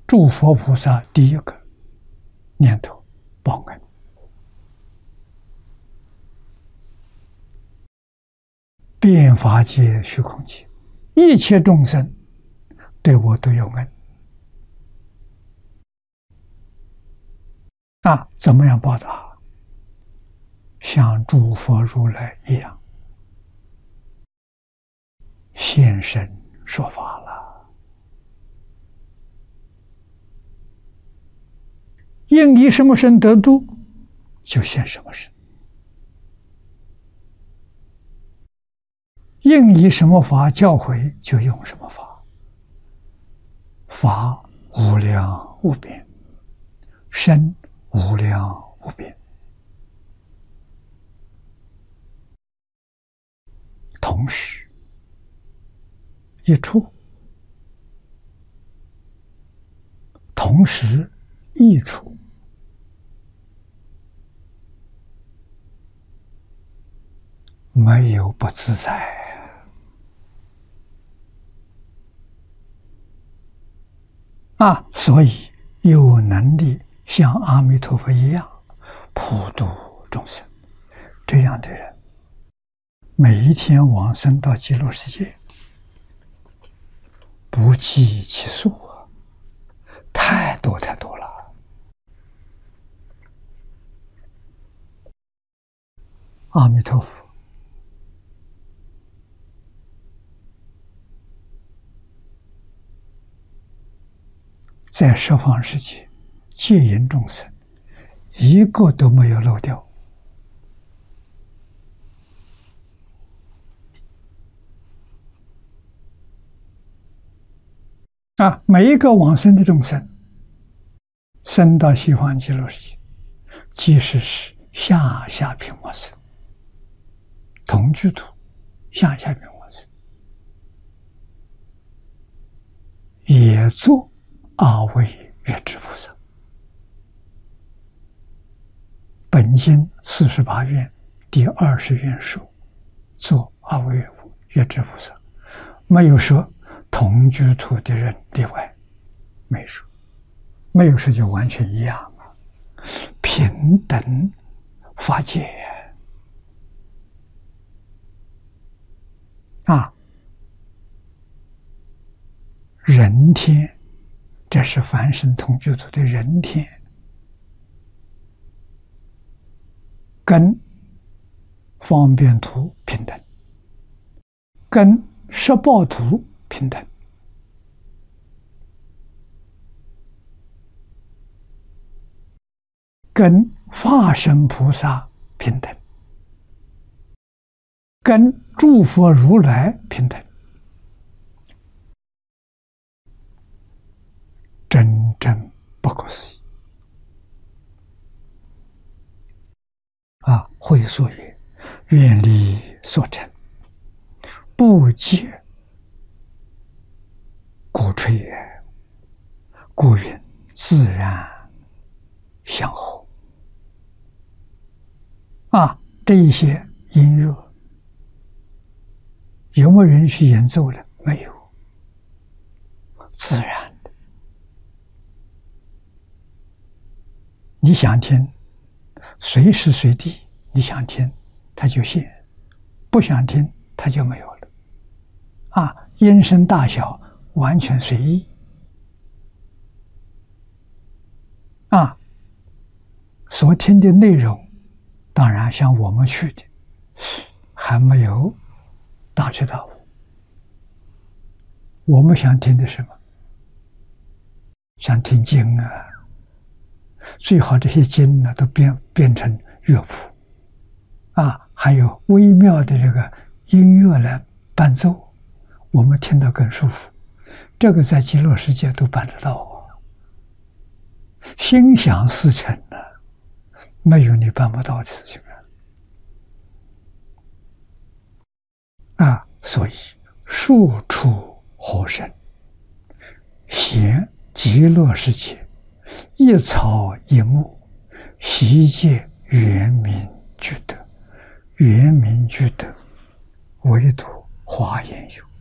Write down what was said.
诸佛菩萨第一个念头报恩，遍法界虚空界，一切众生对我都有恩。怎么样报答？像诸佛如来一样，现身说法了。应以什么身得度，就现什么身；应以什么法教诲，就用什么法。法无量无边，身无量无边，同时一处，同时一处，没有不自在。所以有能力像阿弥陀佛一样普度众生，这样的人每一天往生到极乐世界，不计其数啊，太多太多了。阿弥陀佛在十方世界戒引众生，一个都没有漏掉。每一个往生的众生，生到西方极乐世界，即使是下品往生，同居土下品往生，也做阿惟越致菩萨。本经48愿第20愿说，做阿惟越致菩萨，没有说同居土的人例外，没说，没有说就完全一样啊，平等法界人天。这是凡圣同居土的人天，跟方便土平等，跟十报土平等，跟化身菩萨平等，跟诸佛如来平等。真正不可思议会所也，愿力所成，不借鼓吹也，故云自然相合。这一些音乐有没有人去演奏的？没有，自然。你想听，随时随地你想听它就现，不想听它就没有了。音声大小完全随意。所听的内容，当然像我们去的还没有大彻大悟。我们想听的什么？想听经最好这些经呢都变成乐谱还有微妙的这个音乐来伴奏，我们听得更舒服。这个在极乐世界都办得到心想事成没有你办不到的事情所以数处活生，现极乐世界，一草一木，悉皆圆明具德，圆明具德，唯独华严有。